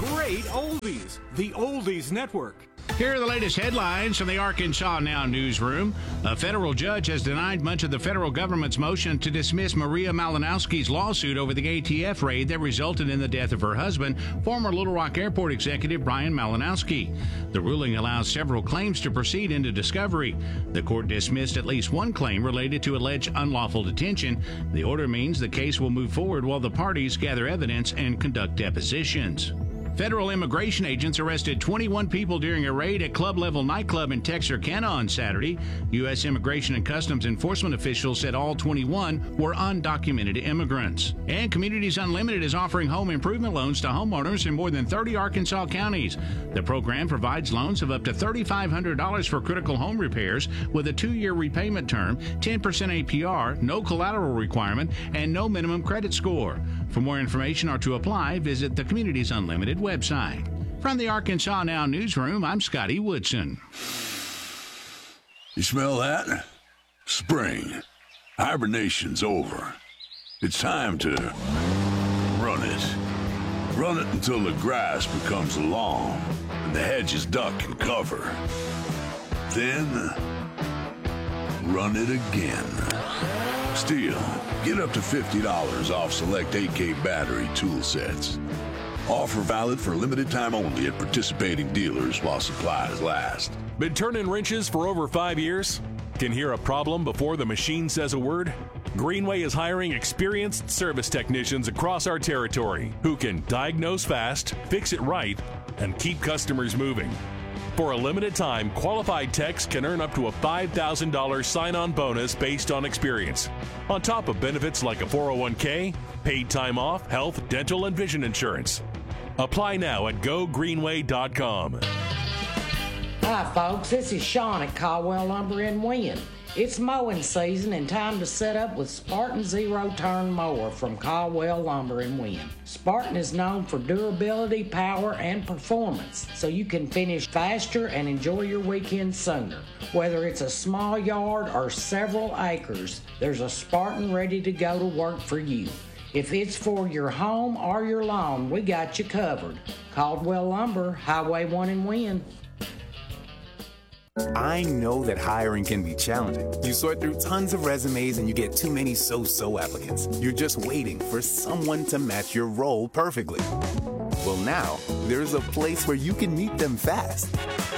great oldies. The Oldies Network. Here are the latest headlines from the Arkansas Now newsroom. A federal judge has denied much of the federal government's motion to dismiss Maria Malinowski's lawsuit over the ATF raid that resulted in the death of her husband, former Little Rock Airport executive Brian Malinowski. The ruling allows several claims to proceed into discovery. The court dismissed at least one claim related to alleged unlawful detention. The order means the case will move forward while the parties gather evidence and conduct depositions. Federal immigration agents arrested 21 people during a raid at Club Level nightclub in Texarkana on Saturday. U.S. Immigration and Customs Enforcement officials said all 21 were undocumented immigrants. And Communities Unlimited is offering home improvement loans to homeowners in more than 30 Arkansas counties. The program provides loans of up to $3,500 for critical home repairs with a 2-year repayment term, 10% APR, no collateral requirement, and no minimum credit score. For more information or to apply, visit the Communities Unlimited website. From the Arkansas Now newsroom, I'm Scotty Woodson. You smell that? Spring. Hibernation's over. It's time to run it. Run it until the grass becomes long and the hedges duck and cover. Then, run it again. Still, get up to $50 off select AK battery tool sets. Offer valid for a limited time only at participating dealers while supplies last. Been turning wrenches for over 5 years? Can hear a problem before the machine says a word? Greenway is hiring experienced service technicians across our territory who can diagnose fast, fix it right, and keep customers moving. For a limited time, qualified techs can earn up to a $5,000 sign-on bonus based on experience, on top of benefits like a 401k, paid time off, health, dental, and vision insurance. Apply now at gogreenway.com. Hi, folks. This is Sean at Caldwell Lumber in Wynn. It's mowing season and time to set up with Spartan Zero-Turn Mower from Caldwell Lumber in Wynn. Spartan is known for durability, power, and performance, so you can finish faster and enjoy your weekend sooner. Whether it's a small yard or several acres, there's a Spartan ready to go to work for you. If it's for your home or your lawn, we got you covered. Caldwell Lumber, Highway 1 in Wynn. I know that hiring can be challenging. You sort through tons of resumes and you get too many so-so applicants. You're just waiting for someone to match your role perfectly. Well, now, there's a place where you can meet them fast.